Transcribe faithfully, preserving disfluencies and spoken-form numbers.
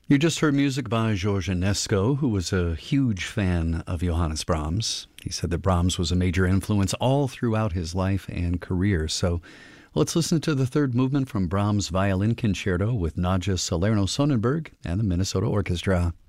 You just heard music by George Enesco, who was a huge fan of Johannes Brahms. He said that Brahms was a major influence all throughout his life and career. So let's listen to the third movement from Brahms' Violin Concerto with Nadja Salerno-Sonnenberg and the Minnesota Orchestra.